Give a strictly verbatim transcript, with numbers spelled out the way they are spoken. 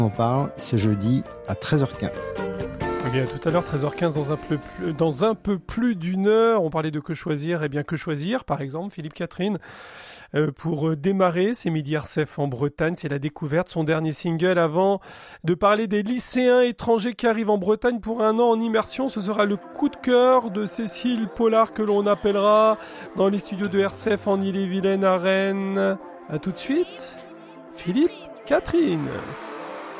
On parle ce jeudi à treize heures quinze. Eh bien, tout à l'heure, treize heures quinze, dans un peu plus, dans un peu plus d'une heure, on parlait de que choisir. Eh bien, que choisir, par exemple, Philippe Catherine, euh, pour euh, démarrer, c'est Midi R C F en Bretagne, c'est la découverte, son dernier single. Avant de parler des lycéens étrangers qui arrivent en Bretagne pour un an en immersion, ce sera le coup de cœur de Cécile Pollard que l'on appellera dans les studios de R C F en Ille-et-Vilaine à Rennes. À tout de suite, Philippe Catherine.